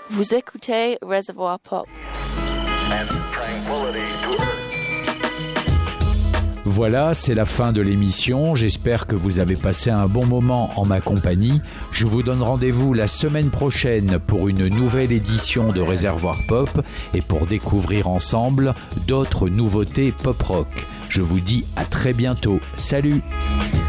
Vous écoutez Réservoir Pop. Voilà, c'est la fin de l'émission. J'espère que vous avez passé un bon moment en ma compagnie. Je vous donne rendez-vous la semaine prochaine pour une nouvelle édition de Réservoir Pop et pour découvrir ensemble d'autres nouveautés pop-rock. Je vous dis à très bientôt. Salut!